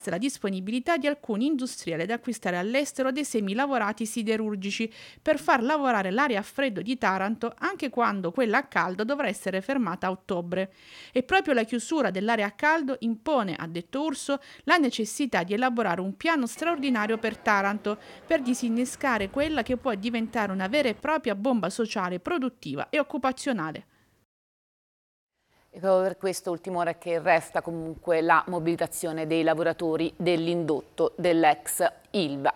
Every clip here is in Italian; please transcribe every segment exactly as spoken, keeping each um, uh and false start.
la disponibilità di alcuni industriali ad acquistare all'estero dei semilavorati siderurgici per far lavorare l'area a freddo di Taranto anche quando quella a caldo dovrà essere fermata a ottobre. E proprio la chiusura dell'area a caldo impone, ha detto Urso, la necessità di elaborare un piano straordinario per Taranto per disinnescare quella che può diventare una vera e propria bomba sociale, produttiva e occupazionale. E proprio per questo ultima ora che resta comunque la mobilitazione dei lavoratori dell'indotto dell'ex Ilva.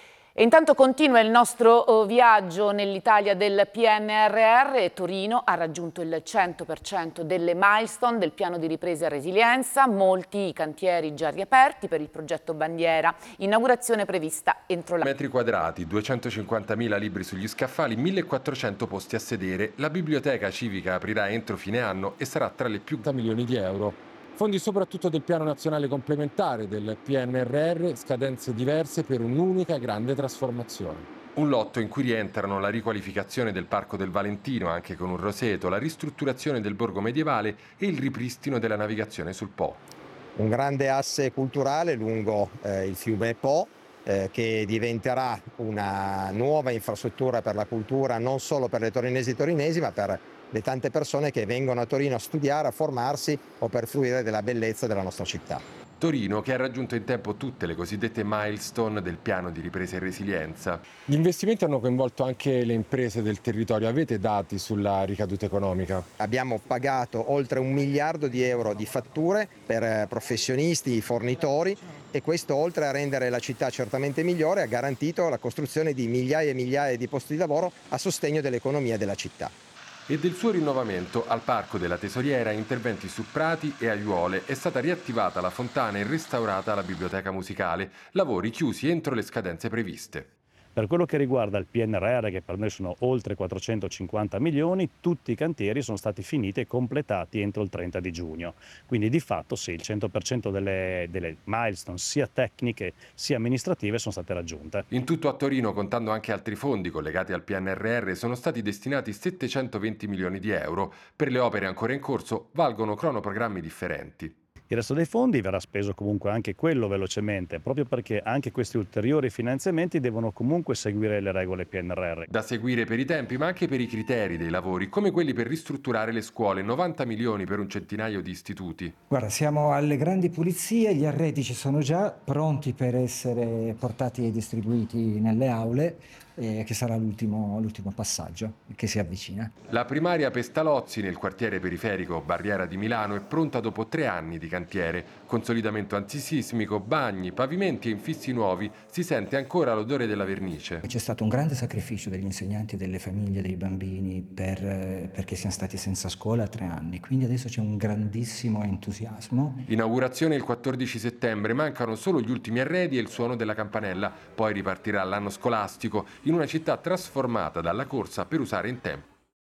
E intanto continua il nostro oh, viaggio nell'Italia del P N R R e Torino ha raggiunto il cento per cento delle milestone del piano di ripresa e resilienza, molti i cantieri già riaperti per il progetto Bandiera, inaugurazione prevista entro la... Metri quadrati, duecentocinquantamila libri sugli scaffali, millequattrocento posti a sedere. La biblioteca civica aprirà entro fine anno e sarà tra le più milioni di euro. Fondi soprattutto del Piano Nazionale Complementare del P N R R, scadenze diverse per un'unica grande trasformazione. Un lotto in cui rientrano la riqualificazione del Parco del Valentino, anche con un roseto, la ristrutturazione del borgo medievale e il ripristino della navigazione sul Po. Un grande asse culturale lungo eh, il fiume Po, eh, che diventerà una nuova infrastruttura per la cultura non solo per le torinesi e torinesi, ma per le tante persone che vengono a Torino a studiare, a formarsi o per fruire della bellezza della nostra città. Torino che ha raggiunto in tempo tutte le cosiddette milestone del piano di ripresa e resilienza. Gli investimenti hanno coinvolto anche le imprese del territorio. Avete dati sulla ricaduta economica? Abbiamo pagato oltre un miliardo di euro di fatture per professionisti, fornitori, e questo, oltre a rendere la città certamente migliore, ha garantito la costruzione di migliaia e migliaia di posti di lavoro a sostegno dell'economia della città. E del suo rinnovamento al Parco della Tesoriera, interventi su prati e aiuole, è stata riattivata la fontana e restaurata la biblioteca musicale, lavori chiusi entro le scadenze previste. Per quello che riguarda il P N R R, che per noi sono oltre quattrocentocinquanta milioni, tutti i cantieri sono stati finiti e completati entro il trenta di giugno. Quindi di fatto sì, il cento per cento delle, delle milestone sia tecniche sia amministrative sono state raggiunte. In tutto a Torino, contando anche altri fondi collegati al P N R R, sono stati destinati settecentoventi milioni di euro. Per le opere ancora in corso valgono cronoprogrammi differenti. Il resto dei fondi verrà speso comunque anche quello velocemente, proprio perché anche questi ulteriori finanziamenti devono comunque seguire le regole P N R R. Da seguire per i tempi, ma anche per i criteri dei lavori, come quelli per ristrutturare le scuole, novanta milioni per un centinaio di istituti. Guarda, siamo alle grandi pulizie, gli arredi ci sono già, pronti per essere portati e distribuiti nelle aule, eh, che sarà l'ultimo, l'ultimo passaggio che si avvicina. La primaria Pestalozzi nel quartiere periferico Barriera di Milano è pronta dopo tre anni di cantiere. Consolidamento antisismico, bagni, pavimenti e infissi nuovi, si sente ancora l'odore della vernice. C'è stato un grande sacrificio degli insegnanti e delle famiglie dei bambini per, perché siamo stati senza scuola tre anni, quindi adesso c'è un grandissimo entusiasmo. Inaugurazione il quattordici settembre, mancano solo gli ultimi arredi e il suono della campanella, poi ripartirà l'anno scolastico in una città trasformata dalla corsa per usare in tempo.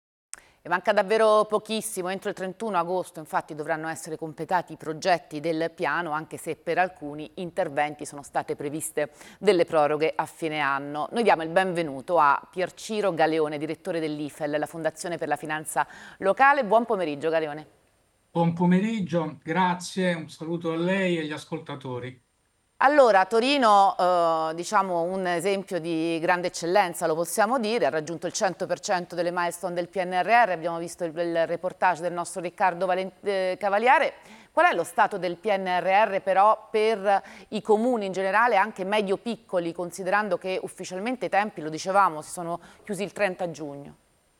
E manca davvero pochissimo, entro il trentuno agosto infatti dovranno essere completati i progetti del piano, anche se per alcuni interventi sono state previste delle proroghe a fine anno. Noi diamo il benvenuto a Pierciro Galeone, direttore dell'I F E L, la Fondazione per la Finanza Locale. Buon pomeriggio Galeone. Buon pomeriggio, grazie, un saluto a lei e agli ascoltatori. Allora, Torino, eh, diciamo un esempio di grande eccellenza, lo possiamo dire, ha raggiunto il cento per cento delle milestone del P N R R, abbiamo visto il, il reportage del nostro Riccardo Valent eh, Cavaliere. Qual è lo stato del P N R R però per i comuni in generale, anche medio-piccoli, considerando che ufficialmente i tempi, lo dicevamo, si sono chiusi il trenta giugno?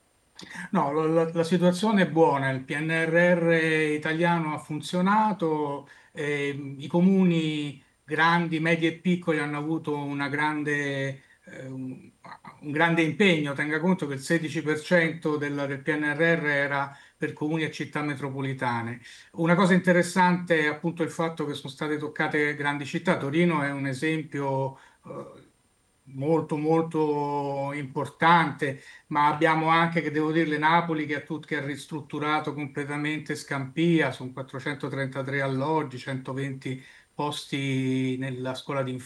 No, la, la situazione è buona, il P N R R italiano ha funzionato, eh, i comuni grandi, medi e piccoli hanno avuto una grande, eh, un, un grande impegno. Tenga conto che il sedici per cento del, del P N R R era per comuni e città metropolitane. Una cosa interessante è appunto il fatto che sono state toccate grandi città. Torino è un esempio eh, molto molto importante, ma abbiamo anche, che devo dirle, Napoli che ha, tut- che ha ristrutturato completamente Scampia, sono quattrocentotrentatré alloggi, centoventi posti nella scuola di